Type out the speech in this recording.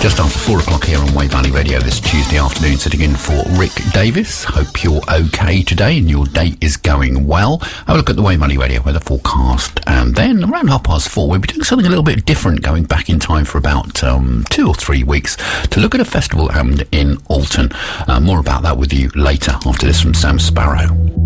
Just after 4 o'clock here on Way Valley Radio this Tuesday afternoon, sitting in for Rick Davis. Hope you're okay today and your day is going well. Have a look at the Way Valley Radio weather forecast, and then around 4:30 we'll be doing something a little bit different, going back in time for about 2 or 3 weeks to look at a festival happened in Alton. More about that with you later after this from Sam Sparrow.